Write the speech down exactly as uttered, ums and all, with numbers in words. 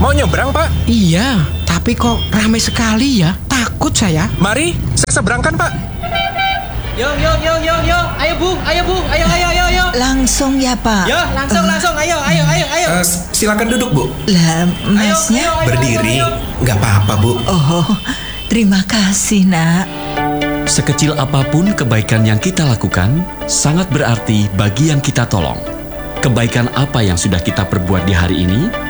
Mau nyebrang, Pak? Iya, tapi kok ramai sekali ya? Takut saya. Mari, saya seberangkan, Pak. Yo, yo, yo, yo, yo. Ayo, Bu. Ayo, Bu. Ayo, ayo, ayo, ayo. Langsung ya, Pak? Yo, langsung, uh. langsung. Ayo, ayo, ayo, ayo. Uh, silakan duduk, Bu. Lah, Masnya? Ayo, ayo, ayo, berdiri. ayo, ayo. Nggak apa-apa, Bu. Oh, terima kasih, Nak. Sekecil apapun kebaikan yang kita lakukan, sangat berarti bagi yang kita tolong. Kebaikan apa yang sudah kita perbuat di hari ini